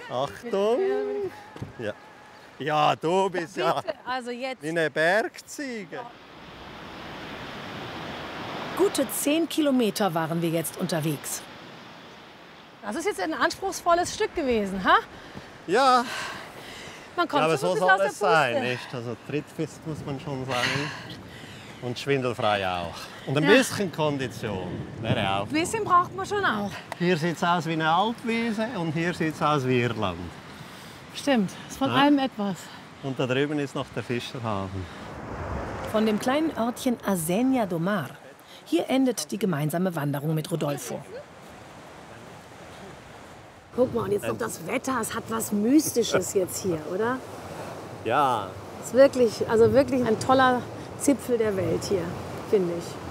Achtung. Ja. Ja, du bist ja Bitte, also jetzt. wie eine Bergziege. Gute 10 Kilometer waren wir jetzt unterwegs. Das ist jetzt ein anspruchsvolles Stück gewesen, ha? Ja, Man kommt aber schon so ein bisschen soll aus der es sein, Puste. nicht? Also trittfest muss man schon sein. Und schwindelfrei auch. Und ein Ja. bisschen Kondition wäre auch. Ein bisschen braucht man schon auch. Hier sieht es aus wie eine Alpwiese und hier sieht es aus wie Irland. Stimmt, ist von Ja. allem etwas. Und da drüben ist noch der Fischerhafen. Von dem kleinen Örtchen Asenja do Mar. Hier endet die gemeinsame Wanderung mit Rodolfo. Guck mal, und jetzt noch das Wetter. Es hat was Mystisches jetzt hier, oder? Ja, Es ist wirklich, also wirklich ein toller Zipfel der Welt hier, finde ich.